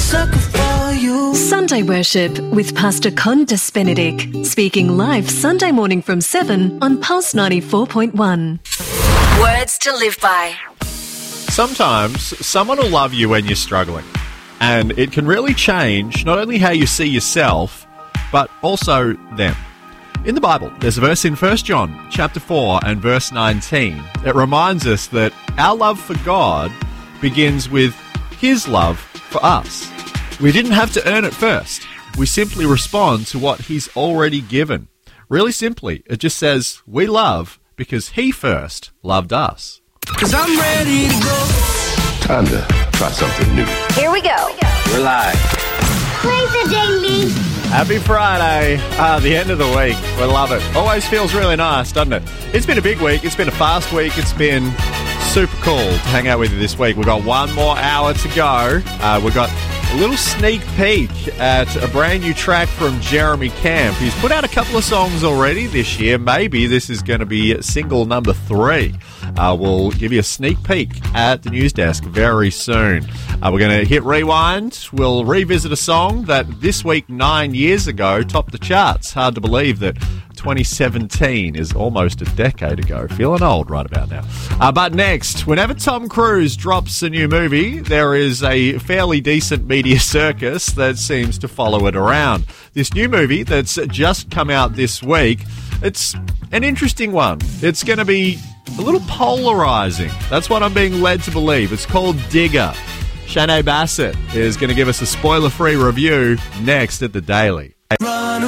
sucker for you. Sunday Worship with Pastor Condas Benedict, speaking live Sunday morning from 7 on Pulse 94.1. Words to live by. Sometimes someone will love you when you're struggling, and it can really change not only how you see yourself, but also them. In the Bible, there's a verse in 1 John chapter 4 and verse 19. It reminds us that our love for God begins with His love for us. We didn't have to earn it first. We simply respond to what He's already given. Really simply, it just says we love because He first loved us. 'Cause I'm ready to go. Time to try something new. Here we go. We're live. Play the ding-ding. Happy Friday. The end of the week. We love it. Always feels really nice, doesn't it? It's been a big week. It's been a fast week. It's been super cool to hang out with you this week. We've got one more hour to go. We've got a little sneak peek at a brand new track from Jeremy Camp. He's put out a couple of songs already this year. Maybe this is going to be single number 3. We'll give you a sneak peek at the news desk very soon. We're going to hit rewind. We'll revisit a song that this week 9 years ago topped the charts. Hard to believe that 2017 is almost a decade ago. Feeling old right about now. But next, whenever Tom Cruise drops a new movie, there is a fairly decent media circus that seems to follow it around. This new movie that's just come out this week, it's an interesting one. It's going to be a little polarizing. That's what I'm being led to believe. It's called Digger. Shanae Bassett is going to give us a spoiler-free review next at The Daily. Run